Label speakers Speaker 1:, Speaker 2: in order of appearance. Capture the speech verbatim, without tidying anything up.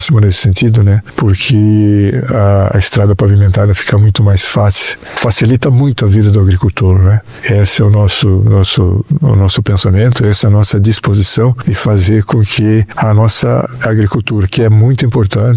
Speaker 1: nesse sentido, né? Porque a, a estrada pavimentada fica muito mais fácil, facilita muito a vida do agricultor, né? Esse é o nosso, nosso, o nosso pensamento, essa é a nossa disposição de fazer com que a nossa agricultura, que é muito importante,